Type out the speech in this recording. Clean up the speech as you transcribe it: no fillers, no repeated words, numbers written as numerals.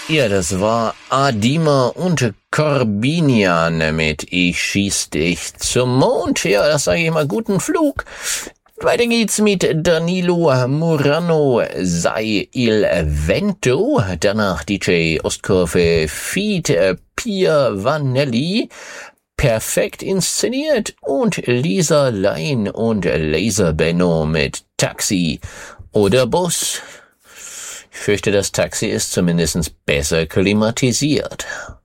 Ja, das war Adima und Corbinian mit Ich schieß dich zum Mond. Ja, das sage ich mal, guten Flug. Weiter geht's mit Danilo Murano, Sei il Vento. Danach DJ Ostkurve Feat. Pia Vanelli. Perfekt inszeniert. Und Lisa Lein und Laser Benno mit Taxi oder Bus. Ich fürchte, das Taxi ist zumindest besser klimatisiert.